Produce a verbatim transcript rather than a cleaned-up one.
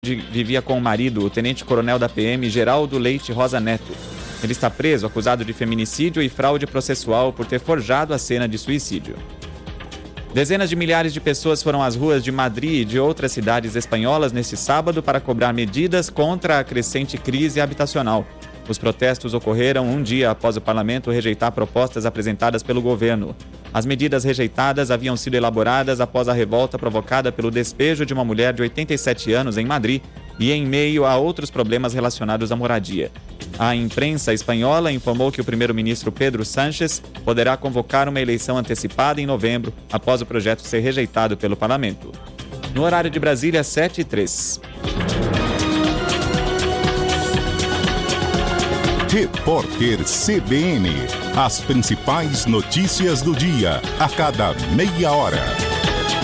vivia com o marido, o tenente-coronel da P M, Geraldo Leite Rosa Neto. Ele está preso, acusado de feminicídio e fraude processual por ter forjado a cena de suicídio. Dezenas de milhares de pessoas foram às ruas de Madrid e de outras cidades espanholas neste sábado para cobrar medidas contra a crescente crise habitacional. Os protestos ocorreram um dia após o parlamento rejeitar propostas apresentadas pelo governo. As medidas rejeitadas haviam sido elaboradas após a revolta provocada pelo despejo de uma mulher de oitenta e sete anos em Madrid e em meio a outros problemas relacionados à moradia. A imprensa espanhola informou que o primeiro-ministro Pedro Sánchez poderá convocar uma eleição antecipada em novembro, após o projeto ser rejeitado pelo parlamento. No horário de Brasília, sete e três. Repórter C B N. As principais notícias do dia, a cada meia hora.